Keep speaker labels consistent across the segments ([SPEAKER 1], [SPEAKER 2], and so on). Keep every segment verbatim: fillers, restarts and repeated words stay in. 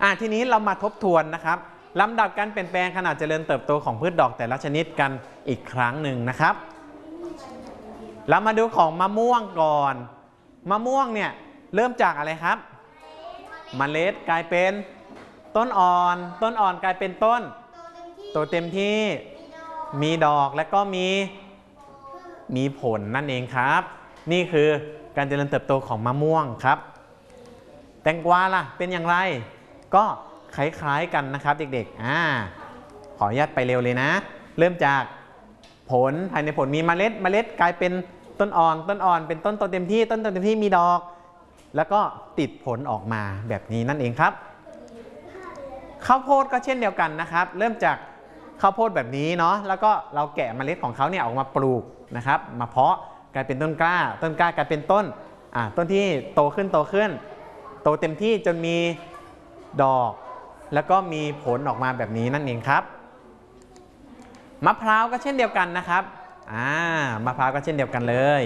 [SPEAKER 1] อ่ะทีนี้เรามาทบทวนนะครับลำดับการเปลี่ยนแปลงขนาดเจริญเติบโตของพืชดอกแต่ละชนิดกันอีกครั้งหนึ่งนะครับเรามาดูของมะม่วงก่อนมะม่วงเนี่ยเริ่มจากอะไรครับเมล็ดกลายเป็นต้นอ่อนต้นอ่อนกลายเป็นต้นโตเต็มที่มีดอกและก็มีมีผลนั่นเองครับนี่คือการเจริญเติบโตของมะม่วงครับแตงกวาล่ะเป็นอย่างไรก็คล้ายๆกันนะครับเด็กๆอ่าขออนุญาตไปเร็วเลยนะเริ่มจากผลภายในผลมีเมล็ดเมล็ดกลายเป็นต้นอ่อนต้นอ่อนเป็นต้นโตเต็มที่ต้นโตเต็มที่มีดอกแล้วก็ติดผลออกมาแบบนี้นั่นเองครับข้าวโพดก็เช่นเดียวกันนะครับเริ่มจากข้าวโพดแบบนี้เนาะแล้วก็เราแกะเมล็ดของเขาเนี่ยออกมาปลูกนะครับมาเพาะกลายเป็นต้นกล้าต้นกล้ากลายเป็นต้นอ่าต้นที่โตขึ้นโตขึ้นโตเต็มที่จนมีดอกแล้วก็มีผลออกมาแบบนี้นั่นเองครับมะพร้าวก็เช่นเดียวกันนะครับอ่ามะพร้าวก็เช่นเดียวกันเลย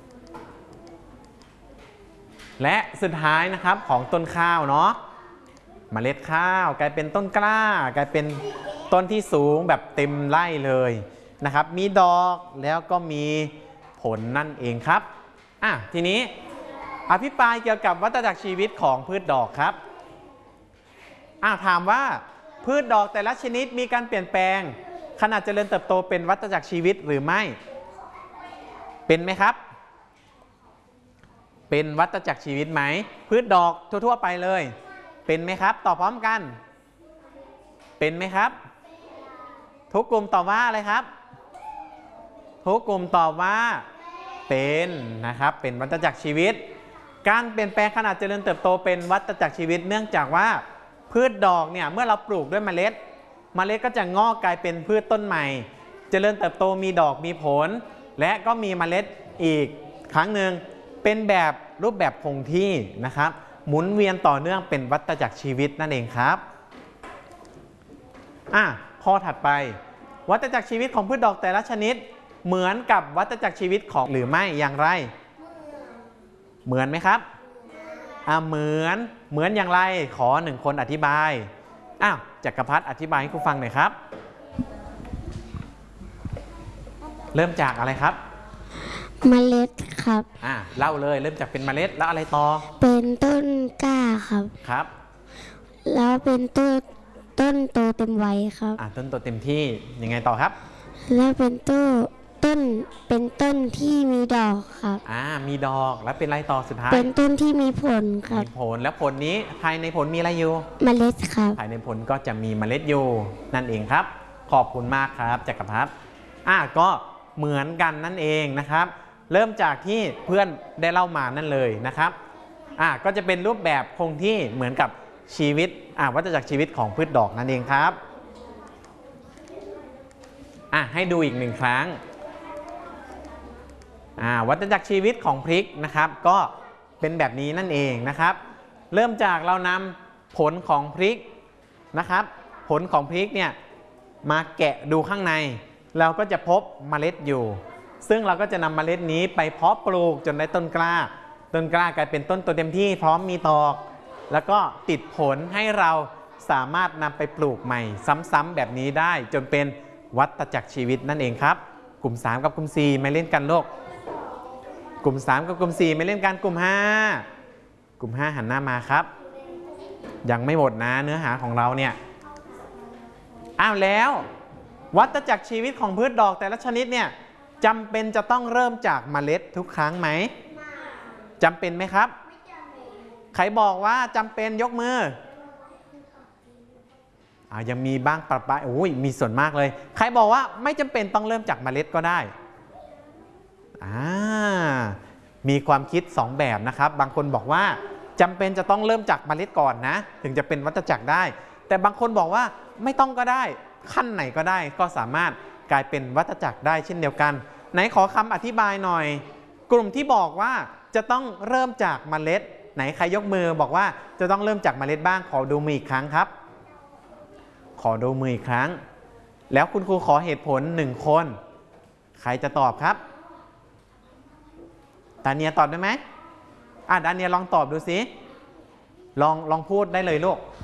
[SPEAKER 1] และสุดท้ายนะครับของต้นข้าวเนาะเมล็ดข้าวกลายเป็นต้นกล้ากลายเป็นต้นที่สูงแบบเต็มไร่เลยนะครับมีดอกแล้วก็มีผลนั่นเองครับอ่ะทีนี้อภิปรายเกี่ยวกับวัฏจักรชีวิตของพืชดอกครับอ่ะถามว่าพืชดอกแต่ละชนิดมีการเปลี่ยนแปลงขนาดเจริญเติบโตเป็นวัฏจักรชีวิตหรือไม่เป็นไหมครับเป็นวัฏจักรชีวิตไหมพืชดอกทั่วๆไปเลยเป็นไหมครับตอบพร้อมกันเป็นไหมครับทุกกลุ่มตอบว่าอะไรครับทุกกลุ่มตอบว่าเป็นนะครับเป็นวัฏจักรชีวิตการเปลี่ยนแปลงขนาดเจริญเติบโตเป็นวัฏจักรชีวิตเนื่องจากว่าพืชดอกเนี่ยเมื่อเราปลูกด้วยเมล็ดเมล็ดก็จะงอกกลายเป็นพืชต้นใหม่เจริญเติบโตมีดอกมีผลและก็มีเมล็ดอีกครั้งหนึ่งเป็นแบบรูปแบบคงที่นะครับหมุนเวียนต่อเนื่องเป็นวัฏจักรชีวิตนั่นเองครับอ่ะข้อถัดไปวัฏจักรชีวิตของพืชดอกแต่ละชนิดเหมือนกับวัฏจักรชีวิตของหรือไม่อย่างไรเหมือนไหมครับอ่ะเหมือนเหมือนอย่างไรขอหนึ่งคนอธิบายอ้าวจักรพัฒน์อธิบายให้ครูฟังหน่อยครับเริ่มจากอะไรครับ
[SPEAKER 2] เมล็ดครับ
[SPEAKER 1] อ่าเล่าเลยเริ่มจากเป็นเมล็ดแล้วอะไรต่อ
[SPEAKER 2] เป็นต้นกล้าครับ
[SPEAKER 1] ครับ
[SPEAKER 2] แล้วเป็นต้นต้นโตเต็มวัยครับ
[SPEAKER 1] อ่าต้นโตเต็มที่ยังไงต่อครับ
[SPEAKER 2] แล้วเป็นต้นต้นเป็นต้นที่มีดอกครับ
[SPEAKER 1] อ่ามีดอกแล้วเป็นอะไรต่อสุดท้าย
[SPEAKER 2] เป็นต้นที่มีผลครับ
[SPEAKER 1] มีผลแล้วผลนี้ภายในผลมีอะไรอยู่
[SPEAKER 2] เมล็ดครับ
[SPEAKER 1] ภายในผลก็จะมีเมล็ดอยู่นั่นเองครับขอบคุณมากครับจักรพัฒน์อ่าก็เหมือนกันนั่นเองนะครับเริ่มจากที่เพื่อนได้เล่ามานั่นเลยนะครับอ่าก็จะเป็นรูปแบบคงที่เหมือนกับชีวิตอ่าวัฏจักรชีวิตของพืชดอกนั่นเองครับอ่ะให้ดูอีกหนึ่งครั้งอ่าวัฏจักรชีวิตของพริกนะครับก็เป็นแบบนี้นั่นเองนะครับเริ่มจากเรานำผลของพริกนะครับผลของพริกเนี่ยมาแกะดูข้างในเราก็จะพบเมล็ดอยู่ซึ่งเราก็จะนำเมล็ดนี้ไปเพาะปลูกจนได้ต้นกล้าต้นกล้ากลายเป็นต้นโตเต็มที่พร้อมมีตอกแล้วก็ติดผลให้เราสามารถนำไปปลูกใหม่ซ้ำๆแบบนี้ได้จนเป็นวัฏจักรชีวิตนั่นเองครับกลุ่มสามกับกลุ่มสี่ไม่เล่นกันโลกกลุ่มสามกับกลุ่มสี่ไม่เล่นกันกลุ่มห้ากลุ่มห้าหันหน้ามาครับยังไม่หมดนะเนื้อหาของเราเนี่ยอ้าวแล้ววัฏจักรชีวิตของพืชดอกแต่ละชนิดเนี่ยจำเป็นจะต้องเริ่มจากเมล็ดทุกครั้งไหมจำเป็นไหมครับใครบอกว่าจำเป็นยกมืออ่ายังมีบ้างปะปะโอ้ยมีส่วนมากเลยใครบอกว่าไม่จำเป็นต้องเริ่มจากเมล็ดก็ได้อ่ามีความคิดสองแบบนะครับบางคนบอกว่าจำเป็นจะต้องเริ่มจากเมล็ดก่อนนะถึงจะเป็นวัฏจักรได้แต่บางคนบอกว่าไม่ต้องก็ได้ขั้นไหนก็ได้ก็สามารถกลายเป็นวัฏจักรได้เช่นเดียวกันไหนขอคำอธิบายหน่อยกลุ่มที่บอกว่าจะต้องเริ่มจากเมล็ดไหนใครยกมือบอกว่าจะต้องเริ่มจากเมล็ดบ้างขอดูมืออีกครั้งครับขอดูมืออีกครั้งแล้วคุณครูขอเหตุผลหนึ่งคนใครจะตอบครับดาเนียตอบได้ไหมอ่ะดาเนียลองตอบดูสิลองลองพูดได้เลยลูก